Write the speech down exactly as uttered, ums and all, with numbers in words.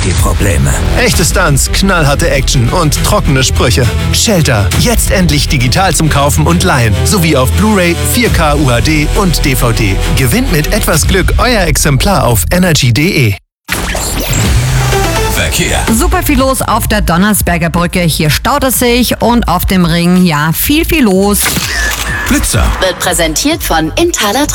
Partyprobleme. Echte Stunts, knallharte Action und trockene Sprüche. Shelter, jetzt endlich digital zum Kaufen und Leihen. Sowie auf Blu-ray, vier K U H D und D V D. Gewinnt mit etwas Glück euer Exemplar auf energy punkt de. Verkehr. Super viel los auf der Donnersberger Brücke. Hier staut es sich und auf dem Ring, ja, viel, viel los. Blitzer. Wird präsentiert von Inthaler